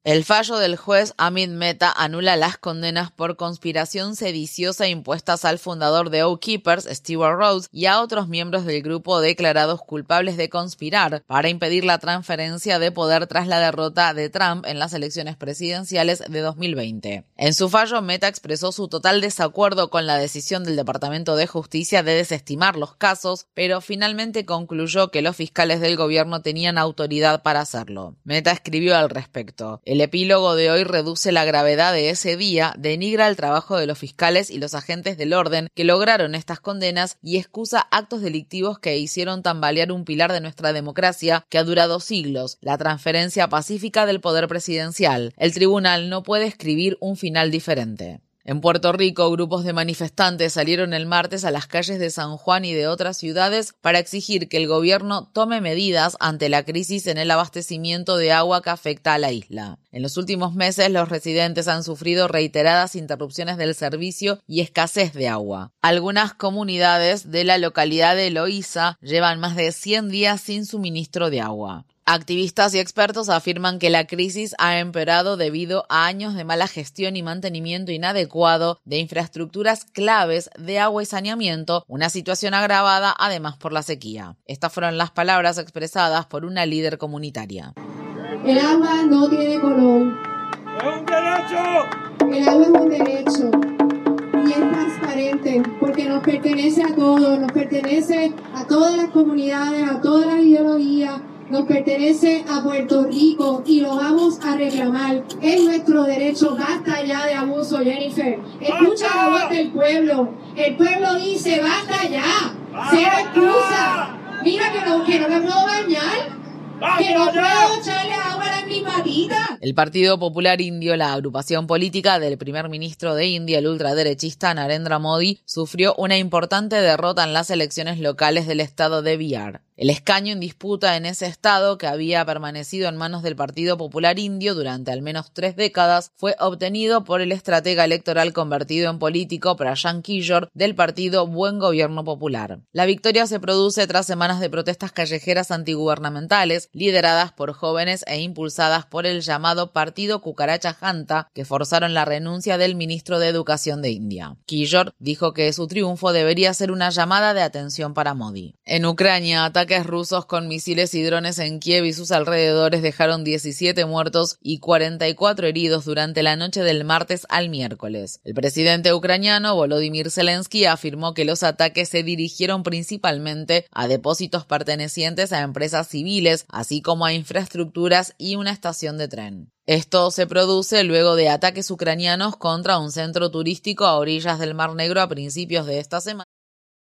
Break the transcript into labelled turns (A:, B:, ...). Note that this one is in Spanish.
A: El fallo del juez Amit Mehta anula las condenas por conspiración sediciosa impuestas al fundador de Oath Keepers, Stewart Rhodes, y a otros miembros del grupo declarados culpables de conspirar para impedir la transferencia de poder tras la derrota de Trump en las elecciones presidenciales de 2020. En su fallo, Mehta expresó su total desacuerdo con la decisión del Departamento de Justicia de desestimar los casos, pero finalmente concluyó que los fiscales del gobierno tenían autoridad para hacerlo. Mehta escribió al respecto: "El epílogo de hoy reduce la gravedad de ese día, denigra el trabajo de los fiscales y los agentes del orden que lograron estas condenas y excusa actos delictivos que hicieron tambalear un pilar de nuestra democracia que ha durado siglos, la transferencia pacífica del poder presidencial. El tribunal no puede escribir un final diferente". En Puerto Rico, grupos de manifestantes salieron el martes a las calles de San Juan y de otras ciudades para exigir que el gobierno tome medidas ante la crisis en el abastecimiento de agua que afecta a la isla. En los últimos meses, los residentes han sufrido reiteradas interrupciones del servicio y escasez de agua. Algunas comunidades de la localidad de Loíza llevan más de 100 días sin suministro de agua. Activistas y expertos afirman que la crisis ha empeorado debido a años de mala gestión y mantenimiento inadecuado de infraestructuras claves de agua y saneamiento, una situación agravada además por la sequía. Estas fueron las palabras expresadas por una líder comunitaria.
B: El agua no tiene color.
C: ¡Es un derecho!
B: El agua es un derecho. Y es transparente porque nos pertenece a todos, nos pertenece a todas las comunidades, a todas las ideologías. Nos pertenece a Puerto Rico y lo vamos a reclamar. Es nuestro derecho. Basta ya de abuso, Jennifer. Escucha la voz del pueblo. El pueblo dice, basta ya. Cero excusa. Mira que no me puedo bañar. Que no puedo echarle agua a mi patita.
A: El Partido Popular Indio, la agrupación política del primer ministro de India, el ultraderechista Narendra Modi, sufrió una importante derrota en las elecciones locales del estado de Bihar. El escaño en disputa en ese estado, que había permanecido en manos del Partido Popular Indio durante al menos 3 décadas, fue obtenido por el estratega electoral convertido en político Prashant Kishore del partido Buen Gobierno Popular. La victoria se produce tras semanas de protestas callejeras antigubernamentales, lideradas por jóvenes e impulsadas por el llamado Partido Cucaracha Janta, que forzaron la renuncia del ministro de Educación de India. Kishore dijo que su triunfo debería ser una llamada de atención para Modi. En Ucrania, ataques rusos con misiles y drones en Kiev y sus alrededores dejaron 17 muertos y 44 heridos durante la noche del martes al miércoles. El presidente ucraniano Volodymyr Zelensky afirmó que los ataques se dirigieron principalmente a depósitos pertenecientes a empresas civiles, así como a infraestructuras y una estación de tren. Esto se produce luego de ataques ucranianos contra un centro turístico a orillas del Mar Negro a principios de esta semana.